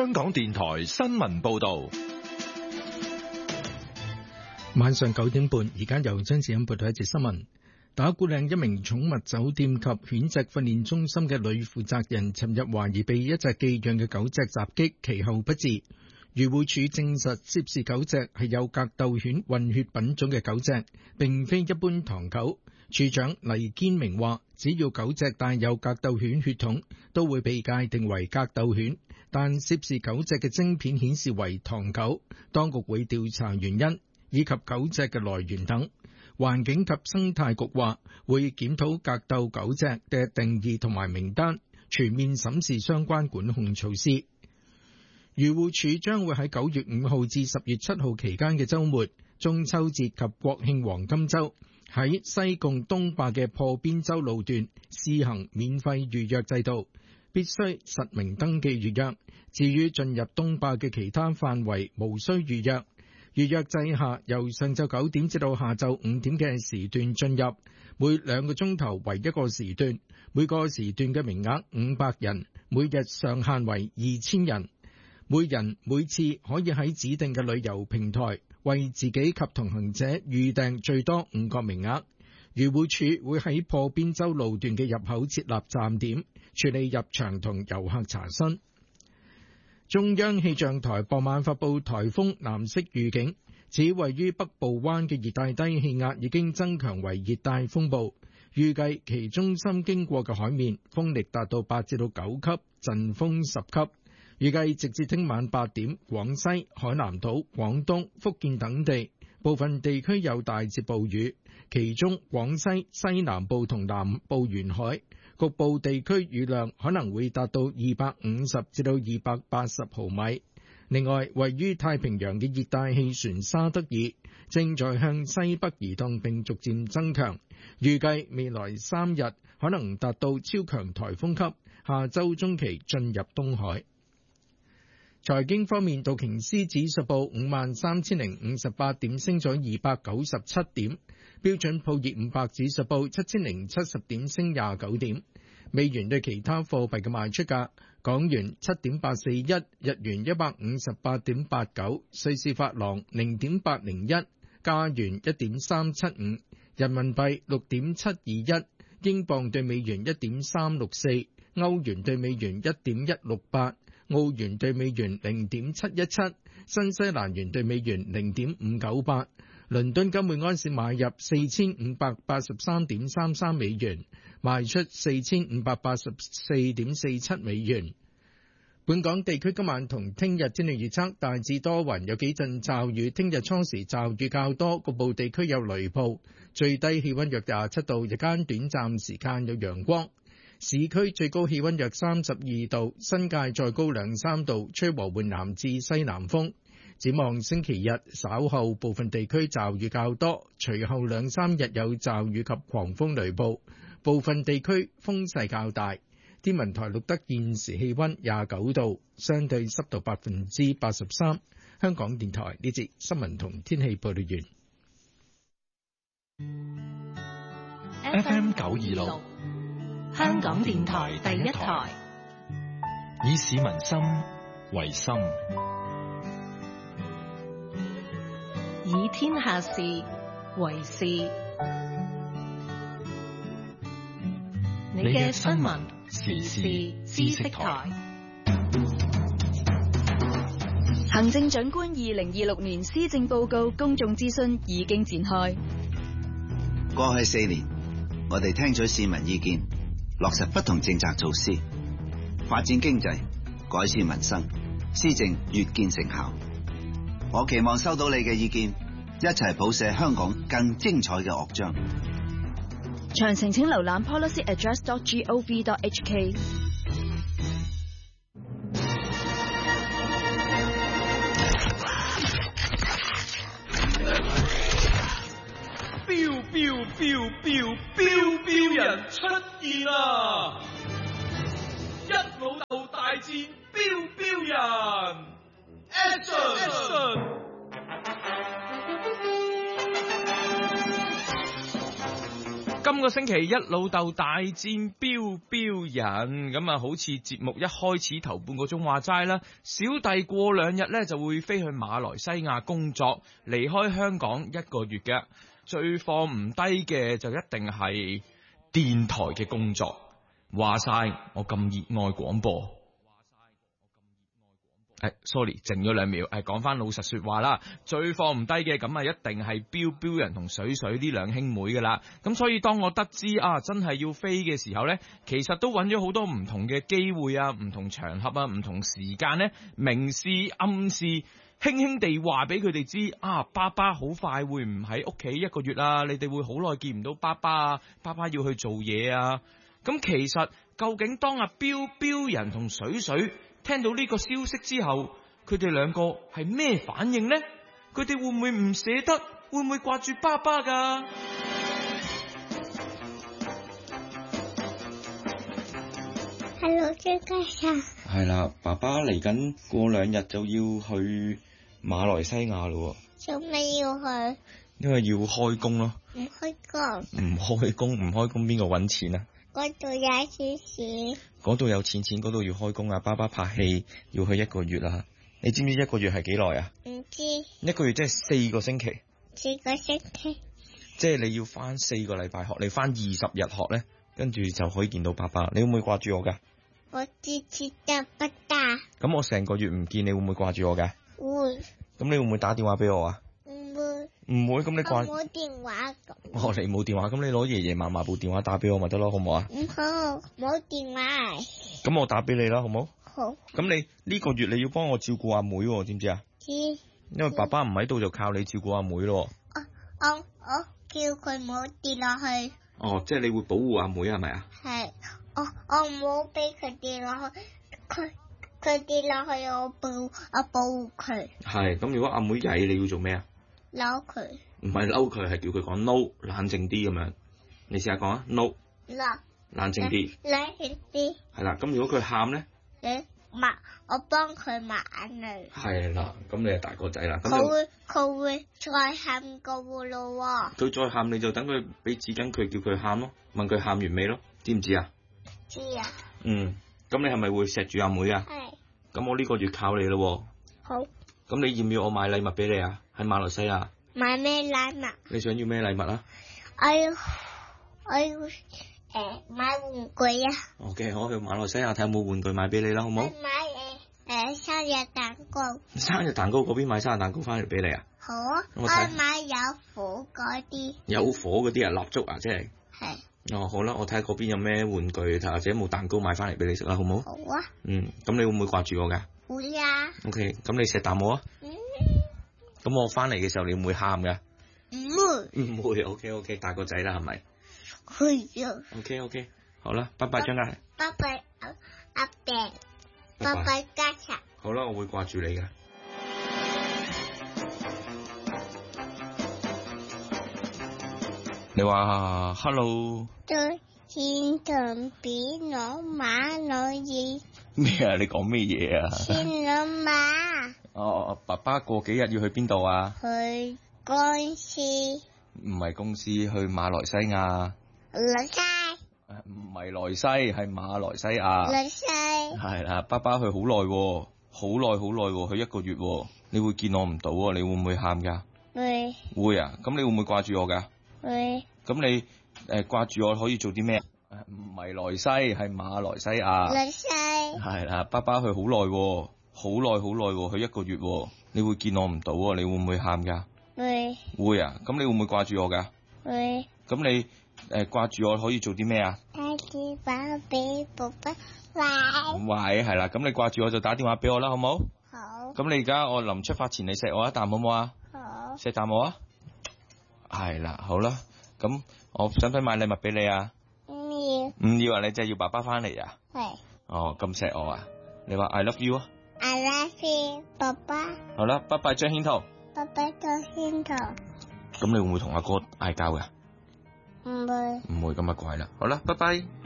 香港電台新聞報道。 晚上9點半，而家由張子欣報道一節新聞。打鼓嶺一名寵物酒店及犬隻訓練中心嘅女負責人，尋日懷疑被一隻寄養嘅狗隻襲擊，其後不治。漁護署證實涉事狗隻係有格鬥犬混血品種嘅狗隻，並非一般唐狗。署長黎堅明話，只要狗隻帶有格鬥犬血統，都會被界定為格鬥犬，但涉事狗隻嘅晶片顯示為唐狗，當局會調查原因以及狗隻嘅來源等。環境及生態局話會檢討格鬥狗隻嘅定義同埋名單，全面審視相關管控措施。漁護署將會喺9月5號至10月7號期間嘅週末、中秋節及國慶黃金週，喺西貢東壩嘅破邊洲路段試行免費預約制度，必須實名登記預約。至於進入東壩嘅其他範圍，無需預約。預約制下，由上晝9點至到下晝5點嘅時段進入，每2個鐘頭為一個時段，每個時段嘅名額500人，每日上限為2000人。每人每次可以喺指定嘅旅遊平台為自己及同行者預訂最多5個名額。漁護署會喺破邊洲路段嘅入口設立站點，處理入場同遊客查詢。中央氣象台傍晚發布颱風藍色預警，指位於北部灣嘅熱帶低氣壓已經增強為熱帶風暴，預計其中心經過嘅海面風力達到8至9級，陣風10級。預計直至聽晚8點，廣西、海南島、廣東、福建等地部分地區有大至暴雨，其中廣西西南部同南部沿海局部地區雨量可能會達到250至到280毫米。另外，位於太平洋嘅熱帶氣旋沙德爾正在向西北移動並逐漸增強，預計未來3日可能達到超強颱風級，下週中期進入東海。財經方面，道瓊斯指數報53,058點，升咗297點；標準普爾500指數報7,070點，升29點。美元對其他貨幣嘅賣出價：港元7.841，日元158.89，瑞士法郎0.801，加元1.375，人民幣6.721，英鎊對美元1.364，歐元對美元1.168。澳元對美元0.717，新西蘭元對美元0.598，倫敦金每安士買入4583.33美元，賣出4584.47美元。本港地區今晚同聽日天氣預測大致多雲，有幾陣驟雨，聽日初時驟雨較多，局部地區有雷暴，最低氣溫約27度，日間短暫時間有陽光。市區最高氣溫約32度，新界再高2-3度，吹和緩南至西南風。展望星期日稍後部分地區驟雨較多，隨後2-3日有驟雨及狂風雷暴，部分地區風勢較大。天文台錄得現時氣溫29度，相對濕度83%。香港電台呢節新聞同天氣報道完。FM 926。 香港電台第一台， 以市民心為心， 以天下事為事。你嘅新聞時事知識台。 行政長官2026年施政報告公眾諮詢已經展開。 過去4年，我哋聽取市民意見，落實不同政策措施，發展經濟，改善民生，施政越見成效。我期望收到你嘅意見，一齊譜寫香港更精彩嘅樂章。 詳情請瀏覽 policyaddress.gov.hk。 標人出現啦！一老豆大戰標人 ，Action！ 今個星期一老豆大戰標標人咁啊，好似節目一開始頭半個鐘話齋啦，小弟過2日呢就會飛去馬來西亞工作，離開香港1個月嘅。最放唔低嘅就一定係電台嘅工作。話晒我咁熱愛廣播。sorry， 靜咗2秒，講翻老實說話啦。最放唔低嘅咁啊，一定係標人同水水呢兩兄妹噶啦。咁所以當我得知真係要飛嘅時候呢，其實都揾咗好多唔同嘅機會啊，唔同場合啊，唔同時間呢，明示暗示，輕輕地話俾佢哋知爸爸好快會唔喺屋企1個月啊，你哋會好耐見唔到爸爸啊，爸爸要去做嘢啊。咁其實究竟當阿標人同水水聽到呢個消息之後，佢哋兩個係咩反應呢？佢哋會唔會唔捨得？會唔會掛住爸爸噶 ？Hello， 張家祥。係啦，爸爸嚟緊過2日就要去馬來西亞咯。做咩要去？因為要開工咯。唔開工？唔開工邊個搵錢啊？嗰度有錢，嗰度有錢，嗰度要開工啊！爸爸拍戲要去1個月啊！你知唔知1個月係幾耐啊？唔知。1個月即係4個星期。4個星期。即係你要翻4個禮拜學，你翻20日學咧，跟住就可以見到爸爸。你會唔會掛住我噶？我支持得不得。咁我成個月唔見，你會唔會掛住我噶？會。咁你會唔會打電話俾我啊？唔會，咁你掛我冇電話咁。你冇電話，咁你攞爺爺嫲嫲部電話打俾我咪得咯，好唔好啊？唔好，冇電話。咁我打俾你啦，好唔好？好。咁你呢個月你要幫我照顧阿妹喎，知唔知啊？知。因為爸爸唔喺度，就靠你照顧阿妹咯。我叫佢唔好跌落去。即係你會保護阿妹係咪啊？係。我唔好俾佢跌落去，佢跌落去我保護佢。係。咁如果阿妹曳，你要做咩啊？嬲佢，唔係嬲佢，係叫佢講 no， 冷靜啲咁樣。你試下講啊 ，no， 冷靜啲，冷靜啲。係啦，咁如果佢喊咧，我幫佢抹眼淚。係啦，咁你係大個仔啦。佢會再喊個咯。佢再喊你就等佢俾紙巾佢，叫佢喊咯，問佢喊完未咯，知唔知啊？知啊。咁你係咪會錫住阿妹啊？係。咁我呢個月靠你咯。好。咁你要唔要我買禮物俾你啊？喺馬來西亞買咩禮物？你想要咩禮物啊？我要買玩具啊。OK， 我去馬來西亞睇下有冇玩具買俾你啦，好唔好？買生日蛋糕。生日蛋糕嗰邊買生日蛋糕翻嚟俾你啊？好啊。我買有火嗰啲。有火嗰啲啊？蠟燭啊？即係。係。好啦，我睇下嗰邊有咩玩具，或者有冇蛋糕買翻嚟俾你食啦，好唔好？好啊。咁你會唔會掛住我噶？會啊。OK， 咁你錫啖我啊。咁我翻嚟嘅時候你會唔會喊噶？唔會。OK， 大個仔啦係咪？會啊。OK， 好啦，拜拜張家祥。拜拜阿伯。拜拜家祥。好啦，我會掛住你噶。你話 hello。對，天堂俾我馬女兒。咩啊？你講咩嘢啊？天老馬。爸爸過幾日要去邊度啊？去公司。唔係公司，去馬來西亞。來西。唔係來西，係馬來西亞。來西。係啦，爸爸去好耐喎，好耐，去1個月喎，你會見我唔到喎，你會唔會喊㗎？會。會啊，咁你會唔會掛住我㗎？會。咁你掛住我可以做啲咩？唔係來西，係馬來西亞。來西。係啦，爸爸去好耐喎，好耐，去1個月喎，你會見我唔到喎，你會唔會喊㗎？會。會啊，咁你會唔會掛住我㗎？會。咁你掛住我可以做啲咩啊？打電話俾爸爸。喂，係啦，咁你掛住我就打電話俾我啦，好唔好？好。咁你而家我臨出發前你錫我一啖好唔好啊？好。錫啖我啊？係啦，好啦，咁我想唔想買禮物俾你啊？唔要啊！你真係要爸爸翻嚟啊？係。咁錫我啊？你話 I love you 啊 ？I love you， 爸爸。好啦，拜拜張軒圖。拜拜張軒圖。咁你會唔會同阿哥嗌交㗎？唔會。唔會，咁啊怪啦。好啦，拜拜。